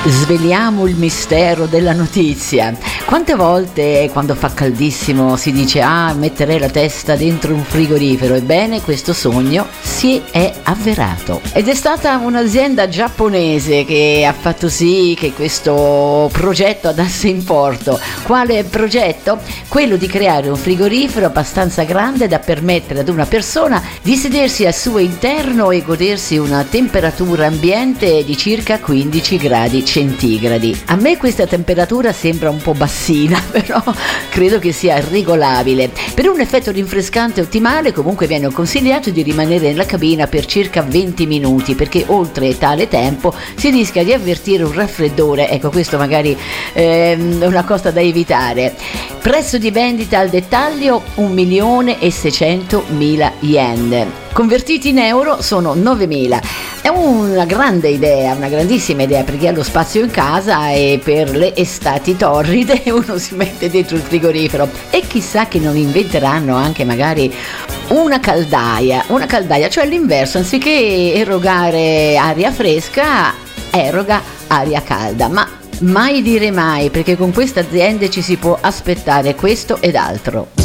Sveliamo il mistero della notizia. Quante volte quando fa caldissimo si dice metterei la testa dentro un frigorifero? Ebbene, questo sogno si è avverato. Ed è stata un'azienda giapponese che ha fatto sì che questo progetto andasse in porto. Quale progetto? Quello di creare un frigorifero abbastanza grande da permettere ad una persona di sedersi al suo interno e godersi una temperatura ambiente di circa 15 gradi centigradi. A me questa temperatura sembra un po' bassina, però credo che sia regolabile. Per un effetto rinfrescante ottimale comunque viene consigliato di rimanere nella cabina per circa 20 minuti, perché oltre tale tempo si rischia di avvertire un raffreddore. Ecco, questo magari è una cosa da evitare. Prezzo di vendita al dettaglio 1.600.000 yen. Convertiti in euro sono 9.000. È una grande idea, una grandissima idea, perché ha lo spazio in casa e per le estati torride uno si mette dentro il frigorifero. E chissà che non inventeranno anche magari una caldaia, cioè l'inverso, anziché erogare aria fresca, eroga aria calda. Ma mai dire mai, perché con queste aziende ci si può aspettare questo ed altro.